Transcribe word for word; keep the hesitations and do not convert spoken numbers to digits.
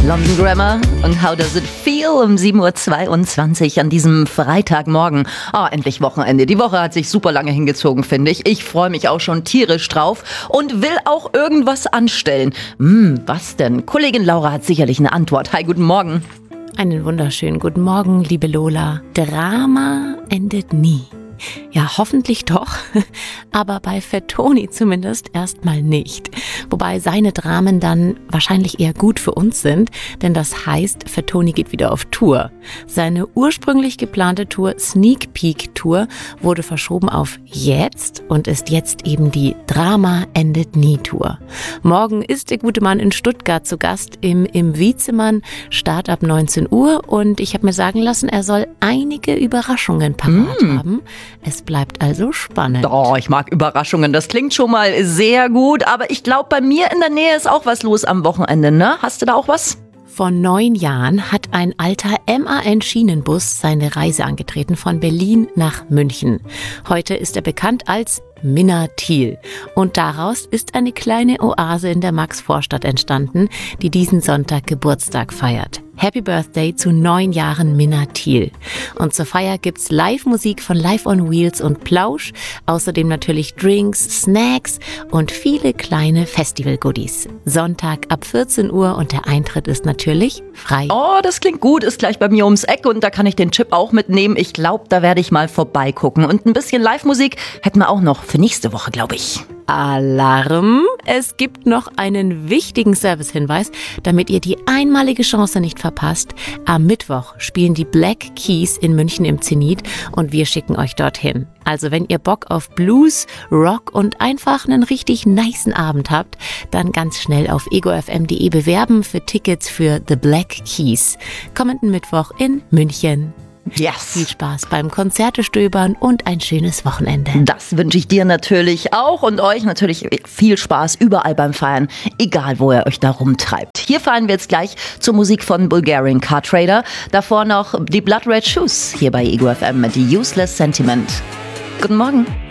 London Grammar und How Does It Feel um sieben Uhr zweiundzwanzig an diesem Freitagmorgen. Ah, endlich Wochenende. Die Woche hat sich super lange hingezogen, finde ich. Ich freue mich auch schon tierisch drauf und will auch irgendwas anstellen. Hm, was denn? Kollegin Laura hat sicherlich eine Antwort. Hi, guten Morgen. Einen wunderschönen guten Morgen, liebe Lola. Drama endet nie. Ja, hoffentlich doch, aber bei Fettoni zumindest erstmal nicht. Wobei seine Dramen dann wahrscheinlich eher gut für uns sind, denn das heißt, Fettoni geht wieder auf Tour. Seine ursprünglich geplante Tour, Sneak Peek Tour, wurde verschoben auf jetzt und ist jetzt eben die Drama endet nie Tour. Morgen ist der gute Mann in Stuttgart zu Gast im, im Wiezemann, Start ab neunzehn Uhr, und ich habe mir sagen lassen, er soll einige Überraschungen parat mm. haben. Es bleibt also spannend. Oh, ich mag Überraschungen. Das klingt schon mal sehr gut. Aber ich glaube, bei mir in der Nähe ist auch was los am Wochenende, ne? Hast du da auch was? Vor neun Jahren hat ein alter M A N-Schienenbus seine Reise angetreten von Berlin nach München. Heute ist er bekannt als Minna Thiel. Und daraus ist eine kleine Oase in der Maxvorstadt entstanden, die diesen Sonntag Geburtstag feiert. Happy Birthday zu neun Jahren Minna Thiel. Und zur Feier gibt's Live-Musik von Live on Wheels und Plausch, außerdem natürlich Drinks, Snacks und viele kleine Festival-Goodies. Sonntag ab vierzehn Uhr und der Eintritt ist natürlich frei. Oh, das klingt gut, ist gleich bei mir ums Eck und da kann ich den Chip auch mitnehmen. Ich glaube, da werde ich mal vorbeigucken. Und ein bisschen Live-Musik hätten wir auch noch für nächste Woche, glaube ich. Alarm! Es gibt noch einen wichtigen Servicehinweis, damit ihr die einmalige Chance nicht verpasst. Am Mittwoch spielen die Black Keys in München im Zenit und wir schicken euch dorthin. Also wenn ihr Bock auf Blues, Rock und einfach einen richtig nicen Abend habt, dann ganz schnell auf ego f m punkt d e bewerben für Tickets für The Black Keys. Kommenden Mittwoch in München. Yes. Viel Spaß beim Konzertestöbern und ein schönes Wochenende. Das wünsche ich dir natürlich auch und euch natürlich viel Spaß überall beim Feiern, egal wo ihr euch da rumtreibt. Hier fahren wir jetzt gleich zur Musik von Bulgarian Car Trader. Davor noch die Blood Red Shoes hier bei Ego F M mit Useless Sentiment. Guten Morgen.